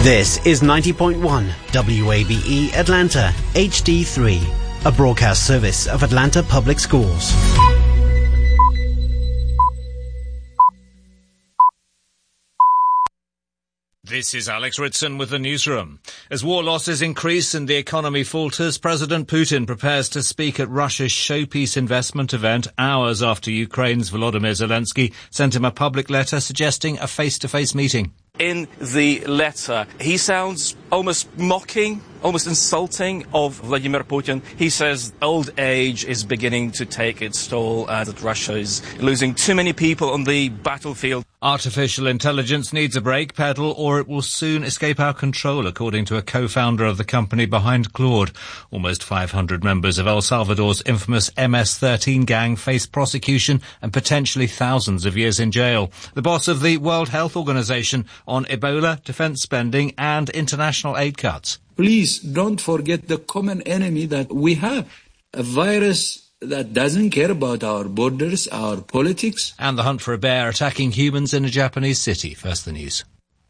This is 90.1 WABE Atlanta HD3, a broadcast service of Atlanta Public Schools. This is Alex Ritson with the newsroom. As war losses increase and the economy falters, President Putin prepares to speak at Russia's showpiece investment event hours after Ukraine's Volodymyr Zelensky sent him a public letter suggesting a face-to-face meeting. In the letter, he sounds almost mocking, almost insulting of Vladimir Putin. He says old age is beginning to take its toll and that Russia is losing too many people on the battlefield. Artificial intelligence needs a brake pedal or it will soon escape our control, according to a co-founder of the company behind Claude. Almost 500 members of El Salvador's infamous MS-13 gang face prosecution and potentially thousands of years in jail. The boss of the World Health Organization on Ebola, defense spending and international aid cuts. Please don't forget the common enemy that we have, a virus that doesn't care about our borders, our politics. And the hunt for a bear attacking humans in a Japanese city. First the news.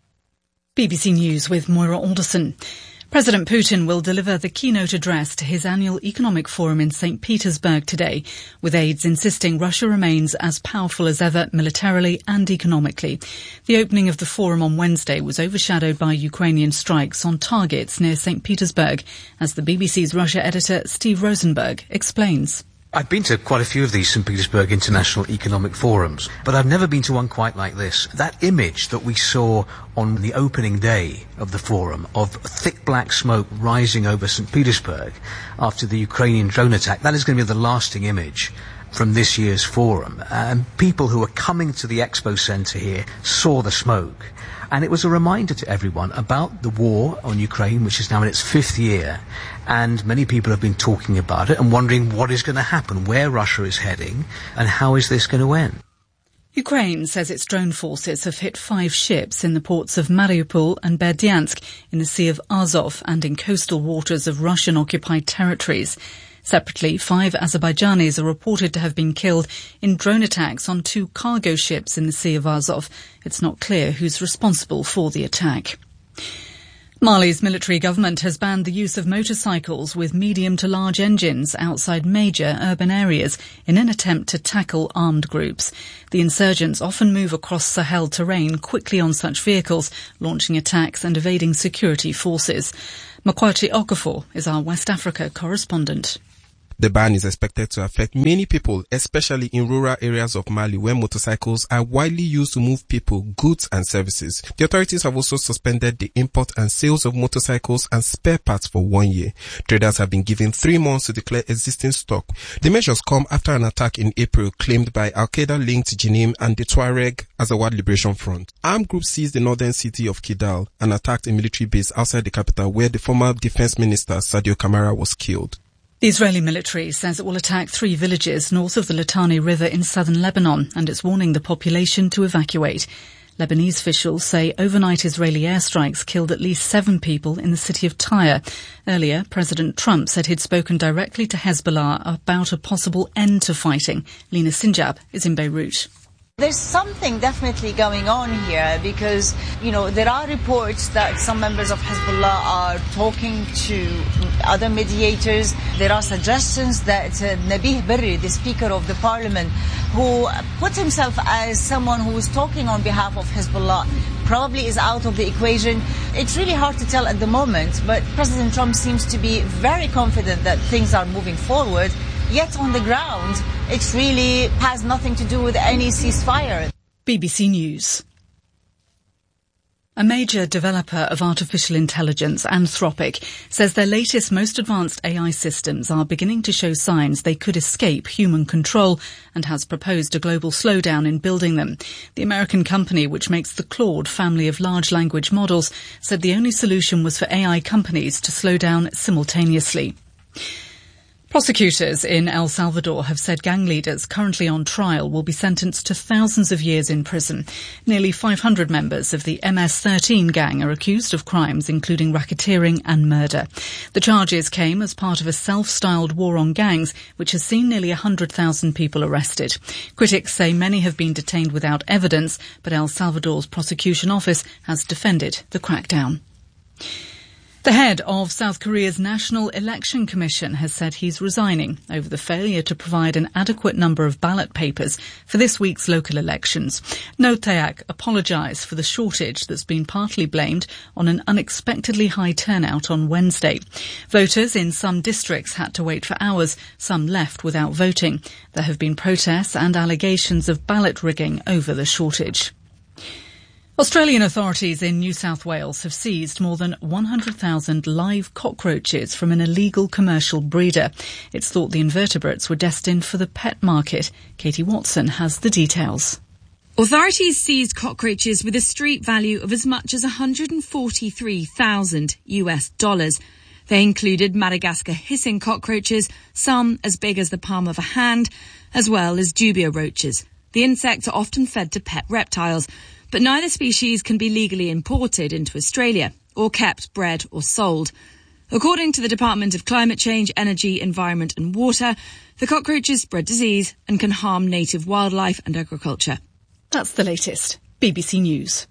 BBC News with Moira Alderson. President Putin will deliver the keynote address to his annual economic forum in St. Petersburg today, with aides insisting Russia remains as powerful as ever militarily and economically. The opening of the forum on Wednesday was overshadowed by Ukrainian strikes on targets near St. Petersburg, as the BBC's Russia editor Steve Rosenberg explains. I've been to quite a few of these St. Petersburg International Economic Forums, but I've never been to one quite like this. That image that we saw on the opening day of the forum of thick black smoke rising over St. Petersburg after the Ukrainian drone attack, that is going to be the lasting image from this year's forum. And people who were coming to the expo centre here saw the smoke. And it was a reminder to everyone about the war on Ukraine, which is now in its 5th year. And many people have been talking about it and wondering what is going to happen, where Russia is heading, and how is this going to end. Ukraine says its drone forces have hit 5 ships in the ports of Mariupol and Berdyansk, in the Sea of Azov and in coastal waters of Russian-occupied territories. Separately, 5 Azerbaijanis are reported to have been killed in drone attacks on 2 cargo ships in the Sea of Azov. It's not clear who's responsible for the attack. Mali's military government has banned the use of motorcycles with medium to large engines outside major urban areas in an attempt to tackle armed groups. The insurgents often move across Sahel terrain quickly on such vehicles, launching attacks and evading security forces. Makwati Okafor is our West Africa correspondent. The ban is expected to affect many people, especially in rural areas of Mali where motorcycles are widely used to move people, goods and services. The authorities have also suspended the import and sales of motorcycles and spare parts for 1 year. Traders have been given 3 months to declare existing stock. The measures come after an attack in April claimed by Al-Qaeda-linked Jenim and the Tuareg Azawad Liberation Front. Armed groups seized the northern city of Kidal and attacked a military base outside the capital where the former defense minister Sadio Kamara was killed. The Israeli military says it will attack 3 villages north of the Litani River in southern Lebanon, and it's warning the population to evacuate. Lebanese officials say overnight Israeli airstrikes killed at least 7 people in the city of Tyre. Earlier, President Trump said he'd spoken directly to Hezbollah about a possible end to fighting. Lina Sinjab is in Beirut. There's something definitely going on here because, there are reports that some members of Hezbollah are talking to other mediators. There are suggestions that Nabih Berri, the Speaker of the Parliament, who put himself as someone who is talking on behalf of Hezbollah, probably is out of the equation. It's really hard to tell at the moment, but President Trump seems to be very confident that things are moving forward. Yet on the ground, it really has nothing to do with any ceasefire. BBC News. A major developer of artificial intelligence, Anthropic, says their latest, most advanced AI systems are beginning to show signs they could escape human control and has proposed a global slowdown in building them. The American company, which makes the Claude family of large language models, said the only solution was for AI companies to slow down simultaneously. Prosecutors in El Salvador have said gang leaders currently on trial will be sentenced to thousands of years in prison. Nearly 500 members of the MS-13 gang are accused of crimes including racketeering and murder. The charges came as part of a self-styled war on gangs, which has seen nearly 100,000 people arrested. Critics say many have been detained without evidence, but El Salvador's prosecution office has defended the crackdown. The head of South Korea's National Election Commission has said he's resigning over the failure to provide an adequate number of ballot papers for this week's local elections. No Tae-ak apologised for the shortage that's been partly blamed on an unexpectedly high turnout on Wednesday. Voters in some districts had to wait for hours, some left without voting. There have been protests and allegations of ballot rigging over the shortage. Australian authorities in New South Wales have seized more than 100,000 live cockroaches from an illegal commercial breeder. It's thought the invertebrates were destined for the pet market. Katie Watson has the details. Authorities seized cockroaches with a street value of as much as $143,000. They included Madagascar hissing cockroaches, some as big as the palm of a hand, as well as dubia roaches. The insects are often fed to pet reptiles, but neither species can be legally imported into Australia or kept, bred or sold. According to the Department of Climate Change, Energy, Environment and Water, the cockroaches spread disease and can harm native wildlife and agriculture. That's the latest. BBC News.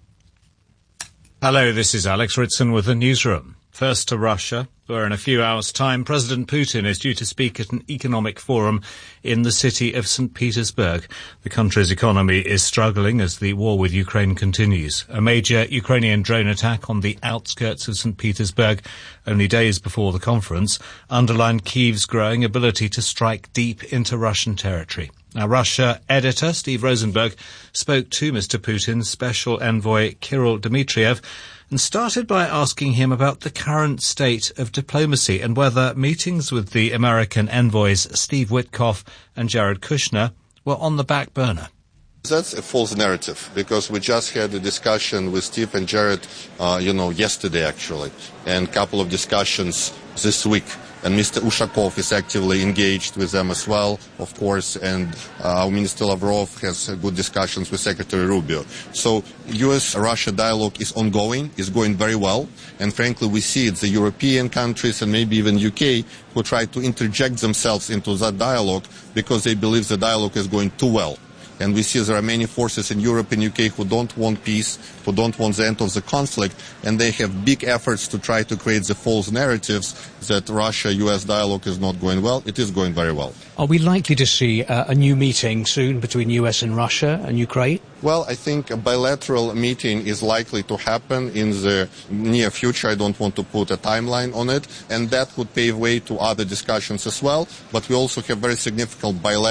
Hello, this is Alex Ritson with the newsroom. First to Russia, where in a few hours' time President Putin is due to speak at an economic forum in the city of St. Petersburg. The country's economy is struggling as the war with Ukraine continues. A major Ukrainian drone attack on the outskirts of St. Petersburg only days before the conference underlined Kyiv's growing ability to strike deep into Russian territory. Now, Russia editor Steve Rosenberg spoke to Mr. Putin's special envoy Kirill Dmitriev and started by asking him about the current state of diplomacy and whether meetings with the American envoys Steve Witkoff and Jared Kushner were on the back burner. That's a false narrative, because we just had a discussion with Steve and Jared, yesterday actually, and a couple of discussions this week. And Mr. Ushakov is actively engaged with them as well, of course, and our Minister Lavrov has good discussions with Secretary Rubio. So U.S.-Russia dialogue is ongoing, is going very well, and frankly we see it's the European countries and maybe even UK who try to interject themselves into that dialogue because they believe the dialogue is going too well. And we see there are many forces in Europe and UK who don't want peace, who don't want the end of the conflict, and they have big efforts to try to create the false narratives that Russia-US dialogue is not going well. It is going very well. Are we likely to see a new meeting soon between US and Russia and Ukraine? Well, I think a bilateral meeting is likely to happen in the near future. I don't want to put a timeline on it, and that would pave way to other discussions as well. But we also have very significant bilateral